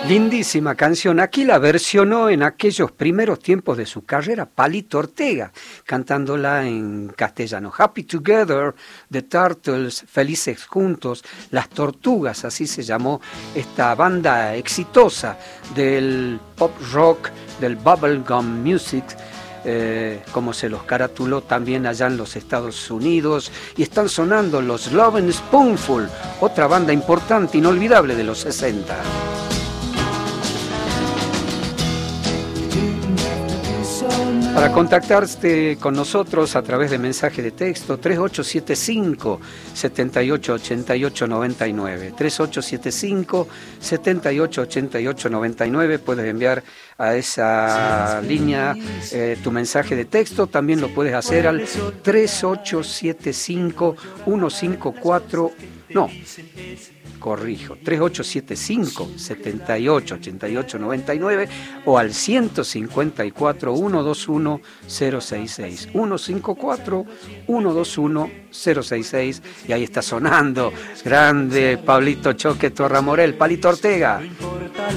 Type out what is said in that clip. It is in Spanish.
Lindísima canción. Aquí la versionó en aquellos primeros tiempos de su carrera Palito Ortega, cantándola en castellano. Happy Together, The Turtles, Felices Juntos, Las Tortugas, así se llamó esta banda exitosa del pop rock, del bubblegum music, como se los caratuló también allá en los Estados Unidos, y están sonando los Lovin' Spoonful, otra banda importante, inolvidable de los 60. Para contactarte con nosotros a través de mensaje de texto, 3875-788899. 3875-788899. Puedes enviar a esa línea tu mensaje de texto. También lo puedes hacer al 3875-154... No, corrijo, 3875-788899 o al 154-121-066. 154-121-066. Y ahí está sonando, grande Pablito Choque Torramorel, Palito Ortega.